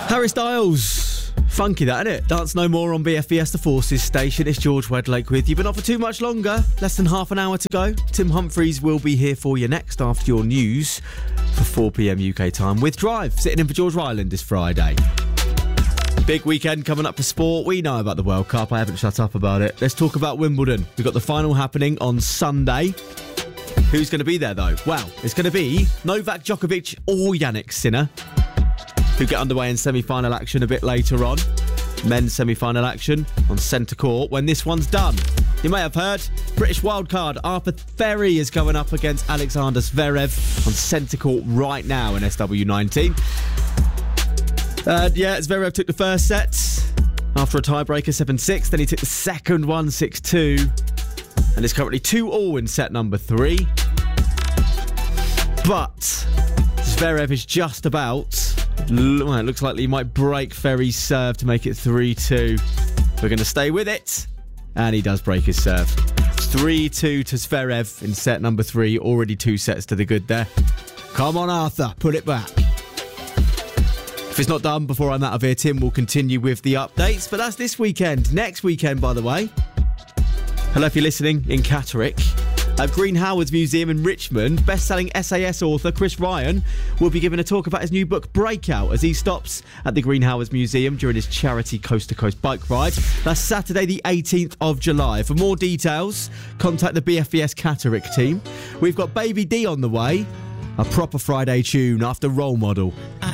Harry Styles. Funky that, isn't it? Dance No More on BFBS The Forces station. It's George Wedlake with you, but not for too much longer. Less than half an hour to go. Tim Humphries will be here for you next after your news for 4 p.m. UK time with Drive, sitting in for George Ryland this Friday. Big weekend coming up for sport. We know about the World Cup. I haven't shut up about it. Let's talk about Wimbledon. We've got the final happening on Sunday. Who's going to be there, though? Well, it's going to be Novak Djokovic or Jannik Sinner, who get underway in semi-final action a bit later on. Men's semi-final action on centre court when this one's done. You may have heard, British wildcard Arthur Ferry is going up against Alexander Zverev on centre court right now in SW19. Zverev took the first set after a tiebreaker 7-6. Then he took the second one 6-2. And it's currently 2-2 in set number 3. But Zverev is just about... Well, it looks like he might break Ferry's serve to make it 3-2. We're going to stay with it. And he does break his serve. It's 3-2 to Zverev in set number 3. Already 2 sets to the good there. Come on, Arthur. Put it back. If it's not done before I'm out of here, Tim will continue with the updates. But that's this weekend. Next weekend, by the way. Hello if you're listening in Catterick. At Green Howards Museum in Richmond, best-selling SAS author Chris Ryan will be giving a talk about his new book Breakout as he stops at the Green Howards Museum during his charity coast-to-coast bike ride. That's Saturday the 18th of July. For more details, contact the BFBS Catterick team. We've got Baby D on the way, a proper Friday tune after Role Model.